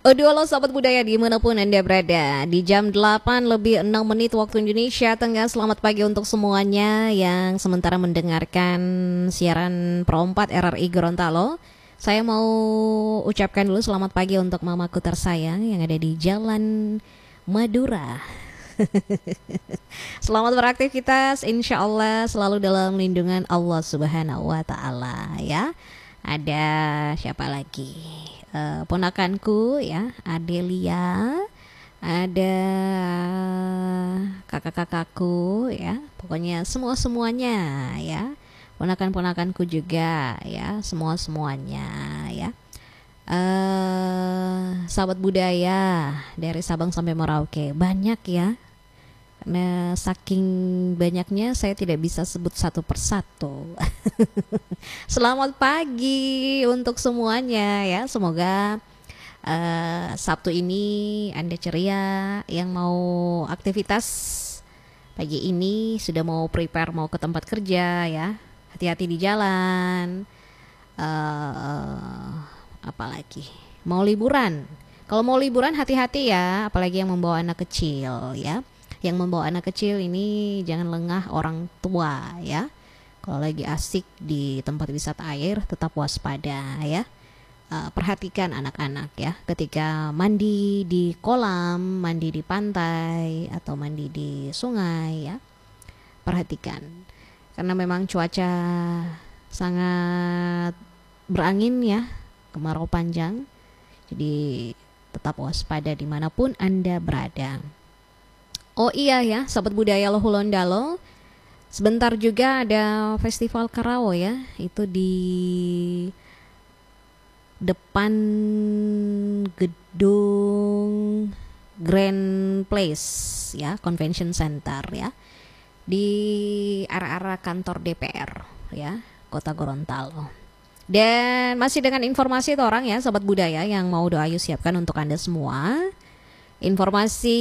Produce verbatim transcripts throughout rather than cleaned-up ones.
Aduh, halo sahabat budaya dimanapun Anda berada. Di jam delapan lebih enam menit waktu Indonesia Tengah. Selamat pagi untuk semuanya yang sementara mendengarkan siaran Pro empat R R I Gorontalo. Saya mau ucapkan dulu selamat pagi untuk mamaku tersayang yang ada di Jalan Madura. Selamat beraktivitas, insya Allah selalu dalam lindungan Allah Subhanahu wa Ta'ala ya. Ada siapa lagi? Uh, ponakanku ya, Adelia, ada kakak-kakakku ya, pokoknya semua-semuanya ya, ponakan-ponakanku juga ya, semua-semuanya ya. Uh, sahabat budaya dari Sabang sampai Merauke, banyak ya. Karena saking banyaknya saya tidak bisa sebut satu persatu. Selamat pagi untuk semuanya ya. Semoga uh, Sabtu ini Anda ceria, yang mau aktivitas pagi ini sudah mau prepare mau ke tempat kerja ya. Hati-hati di jalan. Uh, apalagi mau liburan. Kalau mau liburan hati-hati ya, apalagi yang membawa anak kecil ya. Yang membawa anak kecil ini jangan lengah orang tua ya. Kalau lagi asik di tempat wisata air tetap waspada ya. Uh, perhatikan anak-anak ya. Ketika mandi di kolam, mandi di pantai atau mandi di sungai ya. Perhatikan. Karena memang cuaca sangat berangin ya. Kemarau panjang. Jadi tetap waspada dimanapun Anda berada. Oh iya ya, sahabat budaya Lohulondalo, sebentar juga ada festival Karawo ya, itu di depan gedung Grand Place ya, Convention Center ya, di arah-arah kantor D P R ya, Kota Gorontalo. Dan masih dengan informasi itu orang ya, sahabat budaya yang mau doa ayo siapkan untuk Anda semua. Informasi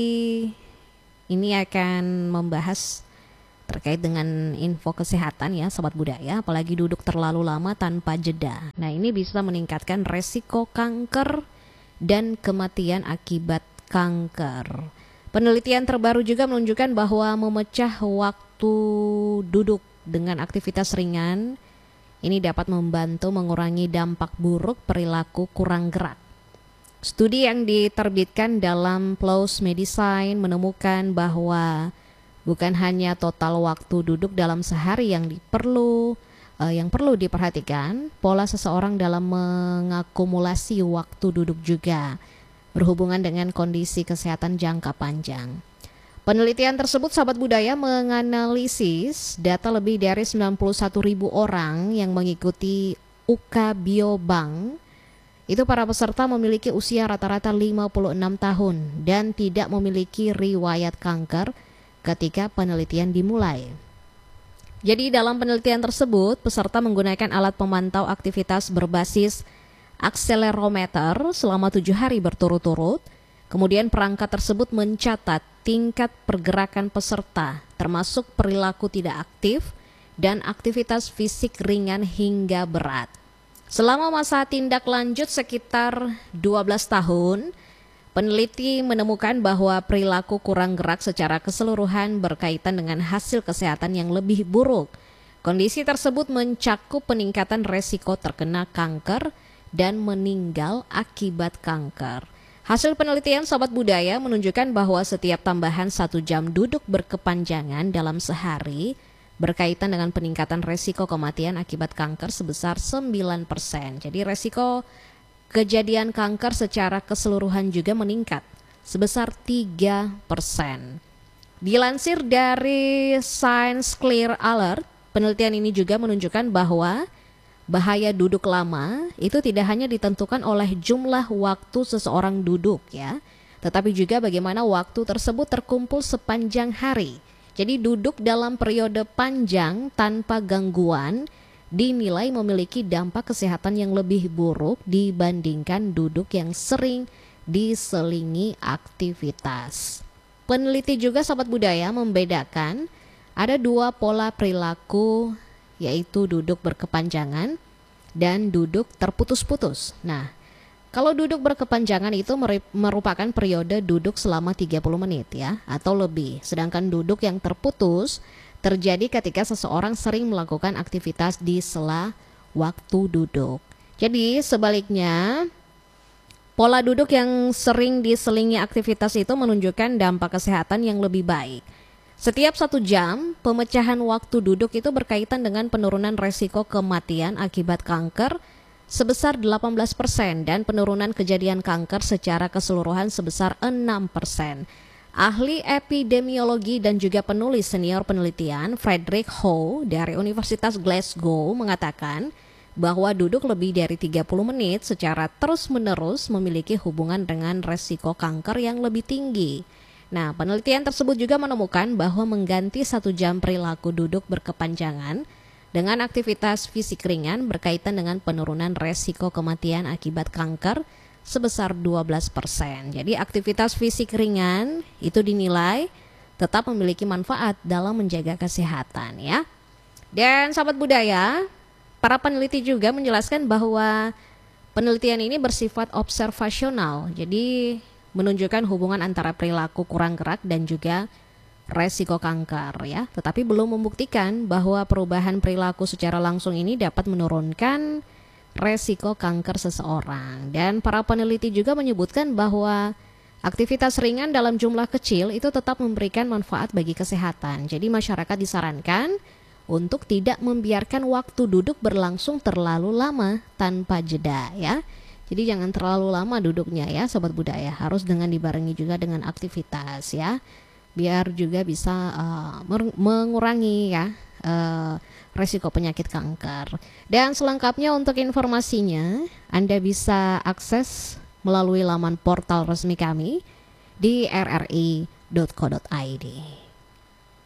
ini akan membahas terkait dengan info kesehatan ya sahabat budaya, apalagi duduk terlalu lama tanpa jeda. Nah ini bisa meningkatkan resiko kanker dan kematian akibat kanker. Penelitian terbaru juga menunjukkan bahwa memecah waktu duduk dengan aktivitas ringan ini dapat membantu mengurangi dampak buruk perilaku kurang gerak. Studi yang diterbitkan dalam P L O S Medicine menemukan bahwa bukan hanya total waktu duduk dalam sehari yang perlu uh, yang perlu diperhatikan, pola seseorang dalam mengakumulasi waktu duduk juga berhubungan dengan kondisi kesehatan jangka panjang. Penelitian tersebut sahabat budaya menganalisis data lebih dari sembilan puluh satu ribu orang yang mengikuti U K Biobank. Itu para peserta memiliki usia rata-rata lima puluh enam tahun dan tidak memiliki riwayat kanker ketika penelitian dimulai. Jadi dalam penelitian tersebut, peserta menggunakan alat pemantau aktivitas berbasis akselerometer selama tujuh hari berturut-turut. Kemudian perangkat tersebut mencatat tingkat pergerakan peserta, termasuk perilaku tidak aktif dan aktivitas fisik ringan hingga berat. Selama masa tindak lanjut sekitar dua belas tahun, peneliti menemukan bahwa perilaku kurang gerak secara keseluruhan berkaitan dengan hasil kesehatan yang lebih buruk. Kondisi tersebut mencakup peningkatan resiko terkena kanker dan meninggal akibat kanker. Hasil penelitian Sobat Budaya menunjukkan bahwa setiap tambahan satu jam duduk berkepanjangan dalam sehari berkaitan dengan peningkatan resiko kematian akibat kanker sebesar sembilan persen. Jadi resiko kejadian kanker secara keseluruhan juga meningkat sebesar tiga persen. Dilansir dari Science Clear Alert, penelitian ini juga menunjukkan bahwa bahaya duduk lama itu tidak hanya ditentukan oleh jumlah waktu seseorang duduk ya, tetapi juga bagaimana waktu tersebut terkumpul sepanjang hari. Jadi duduk dalam periode panjang tanpa gangguan dinilai memiliki dampak kesehatan yang lebih buruk dibandingkan duduk yang sering diselingi aktivitas. Peneliti juga Sobat Budaya membedakan ada dua pola perilaku, yaitu duduk berkepanjangan dan duduk terputus-putus. Nah, Kalau duduk berkepanjangan itu merupakan periode duduk selama tiga puluh menit ya atau lebih. Sedangkan duduk yang terputus terjadi ketika seseorang sering melakukan aktivitas di sela waktu duduk. Jadi sebaliknya, pola duduk yang sering diselingi aktivitas itu menunjukkan dampak kesehatan yang lebih baik. Setiap satu jam, pemecahan waktu duduk itu berkaitan dengan penurunan resiko kematian akibat kanker sebesar delapan belas persen dan penurunan kejadian kanker secara keseluruhan sebesar enam persen. Ahli epidemiologi dan juga penulis senior penelitian Frederick Howe dari Universitas Glasgow mengatakan bahwa duduk lebih dari tiga puluh menit secara terus-menerus memiliki hubungan dengan resiko kanker yang lebih tinggi. Nah, penelitian tersebut juga menemukan bahwa mengganti satu jam perilaku duduk berkepanjangan dengan aktivitas fisik ringan berkaitan dengan penurunan resiko kematian akibat kanker sebesar dua belas persen. Jadi aktivitas fisik ringan itu dinilai tetap memiliki manfaat dalam menjaga kesehatan ya. Dan sahabat budaya, para peneliti juga menjelaskan bahwa penelitian ini bersifat observasional. Jadi menunjukkan hubungan antara perilaku kurang gerak dan juga resiko kanker ya, tetapi belum membuktikan bahwa perubahan perilaku secara langsung ini dapat menurunkan resiko kanker seseorang. Dan para peneliti juga menyebutkan bahwa aktivitas ringan dalam jumlah kecil itu tetap memberikan manfaat bagi kesehatan. Jadi masyarakat disarankan untuk tidak membiarkan waktu duduk berlangsung terlalu lama tanpa jeda ya. Jadi jangan terlalu lama duduknya ya sobat budaya, harus dengan dibarengi juga dengan aktivitas ya, biar juga bisa uh, mengurangi ya uh, resiko penyakit kanker. Dan selengkapnya untuk informasinya Anda bisa akses melalui laman portal resmi kami di r r i dot co dot i d.